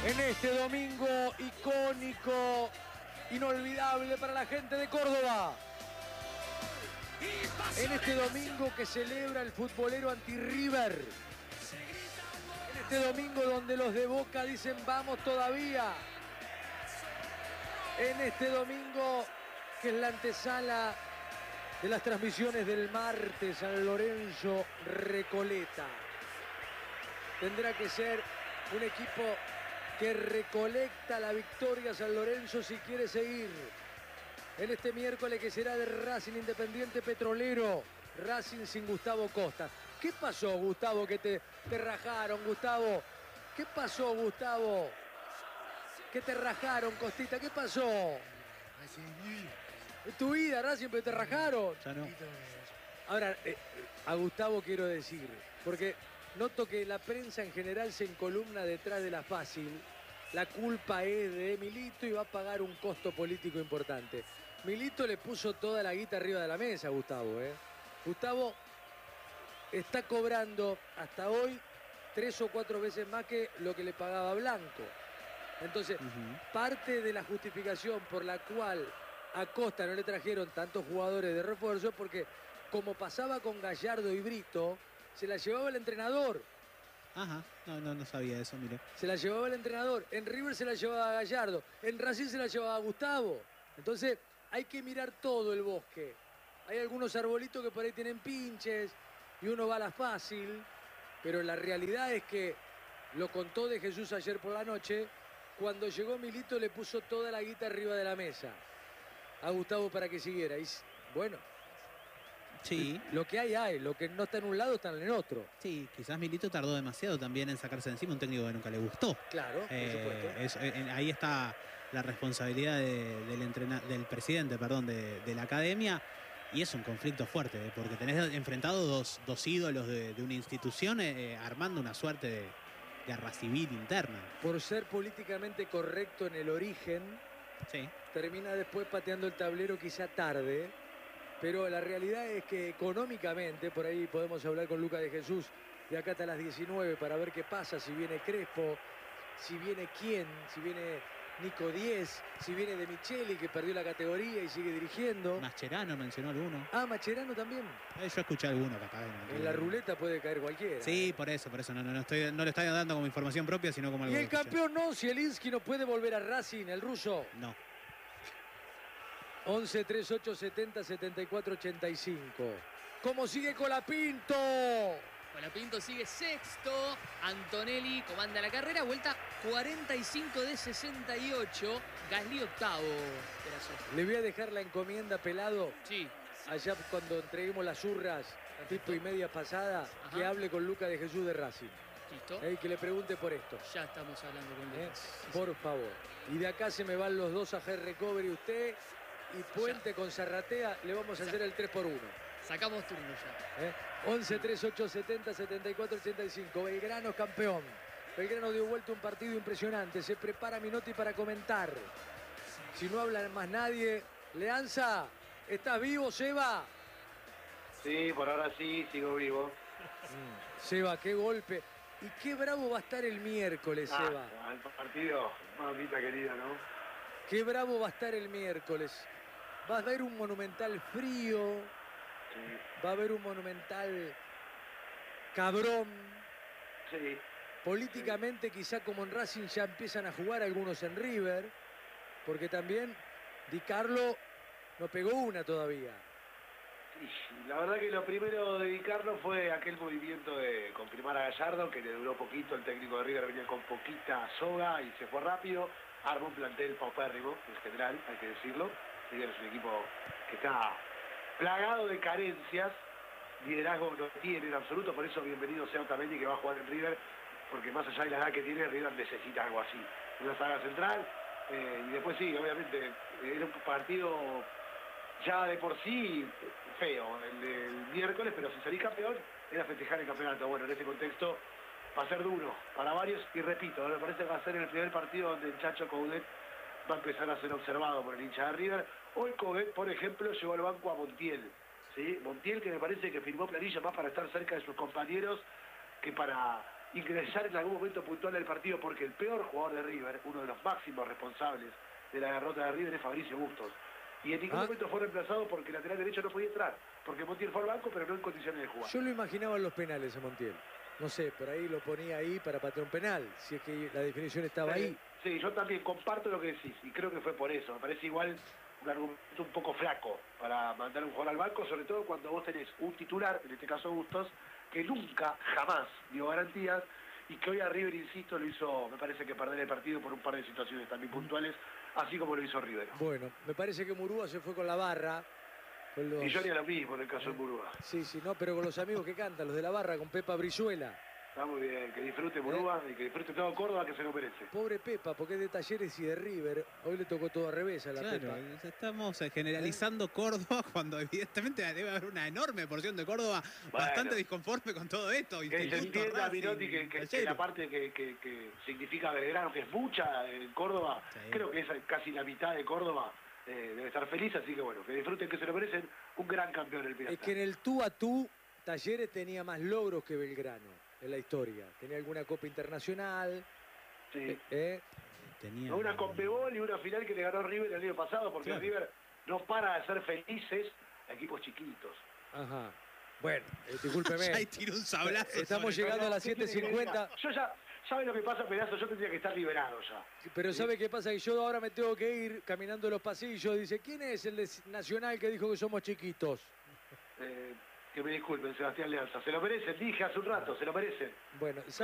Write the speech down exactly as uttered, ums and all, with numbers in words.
En este domingo icónico, inolvidable para la gente de Córdoba. En este domingo que celebra el futbolero anti-River. En este domingo donde los de Boca dicen vamos todavía. En este domingo que es la antesala de las transmisiones del martes San Lorenzo Recoleta. Tendrá que ser un equipo que recolecta la victoria San Lorenzo si quiere seguir. En este miércoles que será de Racing Independiente Petrolero. Racing sin Gustavo Costa. ¿Qué pasó, Gustavo, que te, te rajaron, Gustavo? ¿Qué pasó, Gustavo? ¿Qué te rajaron, Costita? ¿Qué pasó? En tu vida, Racing, pero te rajaron. Ya no. Ahora, eh, a Gustavo quiero decir, porque noto que la prensa en general se encolumna detrás de la fácil. La culpa es de Milito y va a pagar un costo político importante. Milito le puso toda la guita arriba de la mesa a Gustavo. ¿eh? Gustavo está cobrando hasta hoy tres o cuatro veces más que lo que le pagaba Blanco. Entonces, uh-huh. parte de la justificación por la cual a Costa no le trajeron tantos jugadores de refuerzo porque, como pasaba con Gallardo y Brito, se la llevaba el entrenador. Ajá, no, no, no sabía eso, mire. Se la llevaba el entrenador. En River se la llevaba Gallardo. En Racing se la llevaba Gustavo. Entonces, hay que mirar todo el bosque. Hay algunos arbolitos que por ahí tienen pinches y uno va a la fácil. Pero la realidad es que, lo contó de Jesús ayer por la noche, cuando llegó Milito le puso toda la guita arriba de la mesa a Gustavo para que siguiera. Y bueno, sí. Lo que hay, hay. Lo que no está en un lado está en el otro. Sí, quizás Milito tardó demasiado también en sacarse de encima un técnico que nunca le gustó. Claro, eh, por supuesto. Es, eh, ahí está la responsabilidad de, del, entrena, del presidente perdón, de, de la academia. Y es un conflicto fuerte, eh, porque tenés enfrentado dos, dos ídolos de, de una institución eh, armando una suerte de guerra civil interna. Por ser políticamente correcto en el origen, sí. termina después pateando el tablero quizá tarde. Pero la realidad es que económicamente, por ahí podemos hablar con Lucas de Jesús de acá hasta las diecinueve para ver qué pasa, si viene Crespo, si viene quién, si viene Nico Diez, si viene De Micheli, que perdió la categoría y sigue dirigiendo. Mascherano mencionó alguno. Ah, Mascherano también. Eh, yo escuché alguno capaz. En en la ruleta puede caer cualquiera. Sí, por eso, por eso. No, no, no, estoy, no le estoy dando como información propia, sino como algo. Y el campeón no, Zielinski no puede volver a Racing, el ruso. No. once, treinta y ocho, setenta, setenta y cuatro, ochenta y cinco. ¿Cómo sigue Colapinto? Colapinto sigue sexto. Antonelli comanda la carrera. Vuelta cuarenta y cinco de sesenta y ocho. Gasly octavo. Le voy a dejar la encomienda, Pelado. Sí. Allá cuando entreguemos las urras, tipo y media pasada, ajá, que hable con Lucas de Jesús de Racing. Listo. Y que le pregunte por esto. Ya estamos hablando con Lucas. ¿Eh? Sí, por sí. favor. Y de acá se me van los dos a Hair Recovery usted y Puente ya. Con Zarratea. Le vamos a ya. hacer el tres por uno. Sacamos turno ya. ¿Eh? once, treinta y ocho, setenta, setenta y cuatro, ochenta y cinco. Belgrano campeón. Belgrano dio vuelta un partido impresionante. Se prepara Minotti para comentar. Si no habla más nadie. Leanza, ¿estás vivo, Seba? Sí, por ahora sí, sigo vivo. Mm. Seba, qué golpe. Y qué bravo va a estar el miércoles, ah, Seba. El partido, mamita querida, ¿no? Qué bravo va a estar el miércoles. Va a haber un monumental frío. Sí. Va a haber un monumental cabrón. Sí. Políticamente sí. Quizá como en Racing ya empiezan a jugar algunos en River. Porque también Di Carlo no pegó una todavía. Sí, la verdad que lo primero de Di Carlo fue aquel movimiento de confirmar a Gallardo, que le duró poquito. El técnico de River venía con poquita soga y se fue rápido. Armó un plantel paupérrimo en general, hay que decirlo. River es un equipo que está plagado de carencias. Liderazgo no tiene en absoluto, por eso bienvenido sea Otamendi, que va a jugar en River, porque más allá de la edad que tiene, River necesita algo así. Una saga central, eh, y después sí, obviamente, era un partido ya de por sí feo el del miércoles, pero si salís campeón, era festejar el campeonato. Bueno, en este contexto va a ser duro para varios, y repito, me parece que va a ser el primer partido donde el Chacho Coudet va a empezar a ser observado por el hincha de River. Hoy Coudet, por ejemplo, llevó al banco a Montiel, ¿sí? Montiel, que me parece que firmó planilla más para estar cerca de sus compañeros que para ingresar en algún momento puntual del partido, porque el peor jugador de River, uno de los máximos responsables de la derrota de River, es Fabricio Bustos. Y en ningún ¿Ah? momento fue reemplazado porque el lateral derecho no podía entrar, porque Montiel fue al banco, pero no en condiciones de jugar. Yo lo imaginaba en los penales a Montiel. No sé, por ahí lo ponía ahí para patear un penal, si es que la definición estaba Sí, ahí. sí, yo también comparto lo que decís, y creo que fue por eso. Me parece igual un argumento un poco flaco para mandar un jugador al banco, sobre todo cuando vos tenés un titular, en este caso Bustos, que nunca, jamás dio garantías, y que hoy a River, insisto, lo hizo, me parece que perder el partido por un par de situaciones también puntuales, así como lo hizo River. Bueno, me parece que Murúa se fue con la barra. Con los... Y yo haría lo mismo en el caso de Murúa. Sí, sí, no, pero con los amigos que cantan, los de la barra, con Pepa Brizuela. Está muy bien, que disfrute Murúa y que disfrute todo Córdoba, que se lo merece. Pobre Pepa, porque es de Talleres y de River. Hoy le tocó todo al revés a la Claro, Pepa. estamos eh, generalizando Córdoba cuando evidentemente debe haber una enorme porción de Córdoba Bueno. bastante disconforme con todo esto. Que se Instituto, entienda, Racing, Minotti, que, que- que Talleres. la parte que, que- que significa Belgrano, que es mucha en Córdoba, Sí. creo que es casi la mitad de Córdoba, eh, debe estar feliz, así que bueno, que disfruten, que se lo merecen, un gran campeón el Pirata. Es que en el tú a tú, Talleres tenía más logros que Belgrano en la historia. Tenía alguna Copa Internacional. Sí. ¿eh? Tenía- Una Conmebol y una final que le ganó River el año pasado, porque Claro. River no para de ser felices a equipos chiquitos. Ajá. Bueno, eh, discúlpeme. Ya ahí tiró un sablazo. Estamos sobre- llegando a las ¿Qué quiere siete que cincuenta. diga? Yo ya, ¿sabe lo que pasa, pedazo? Yo tendría que estar liberado ya. Pero ¿sabe qué pasa? Que yo ahora me tengo que ir caminando los pasillos. Dice, ¿quién es el de Nacional que dijo que somos chiquitos? Eh, que me disculpen, Sebastián Lealza. Se lo merecen, dije hace un rato, se lo merecen. Bueno,